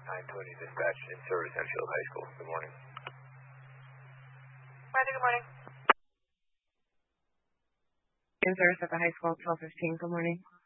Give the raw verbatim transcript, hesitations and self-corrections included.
nine twenty dispatch in service Enfield High School. Good morning. Roger, good morning. In service at the high school, twelve fifteen. Good morning.